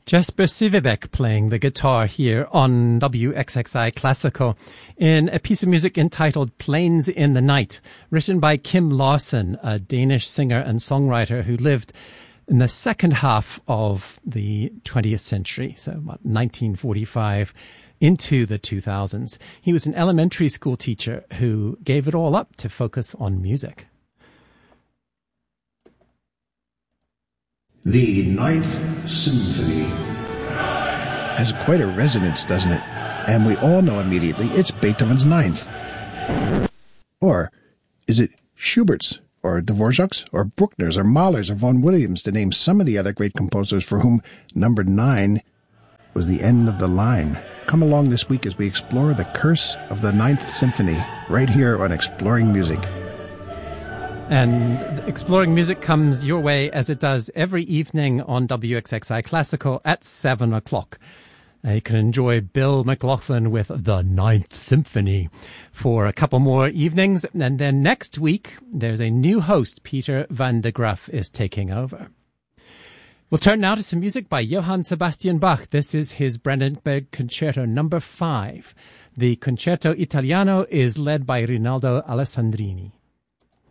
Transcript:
Jesper Sivebek playing the guitar here on WXXI Classical in a piece of music entitled Planes in the Night, written by Kim Larsen, a Danish singer and songwriter who lived in the second half of the 20th century, so about 1945 into the 2000s. He was an elementary school teacher who gave it all up to focus on music. The Ninth Symphony has quite a resonance, doesn't it? And we all know immediately it's Beethoven's Ninth. Or is it Schubert's, or Dvorak's, or Bruckner's, or Mahler's, or Vaughan Williams, to name some of the other great composers for whom number 9 was the end of the line? Come along this week as we explore the curse of the Ninth Symphony, right here on Exploring Music. And Exploring Music comes your way as it does every evening on WXXI Classical at 7 o'clock. You can enjoy Bill McLaughlin with the Ninth Symphony for a couple more evenings. And then next week, there's a new host. Peter van de Graaf is taking over. We'll turn now to some music by Johann Sebastian Bach. This is his Brandenburg Concerto number 5. The Concerto Italiano is led by Rinaldo Alessandrini.